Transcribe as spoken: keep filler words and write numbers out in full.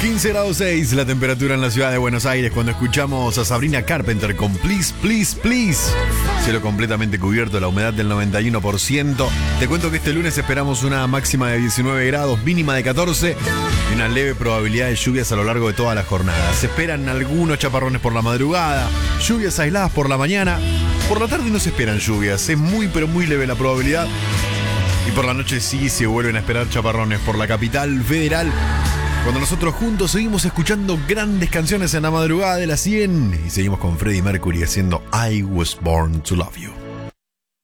quince grados seis la temperatura en la ciudad de Buenos Aires cuando escuchamos a Sabrina Carpenter con Please, Please, Please. Cielo completamente cubierto, la humedad del noventa y uno por ciento. Te cuento que este lunes esperamos una máxima de diecinueve grados, mínima de catorce y una leve probabilidad de lluvias a lo largo de toda la jornada. Se esperan algunos chaparrones por la madrugada, lluvias aisladas por la mañana. Por la tarde no se esperan lluvias, es muy pero muy leve la probabilidad. Y por la noche sí se vuelven a esperar chaparrones por la capital federal. Cuando nosotros juntos seguimos escuchando grandes canciones en la madrugada de las cien y seguimos con Freddie Mercury haciendo I Was Born to Love You.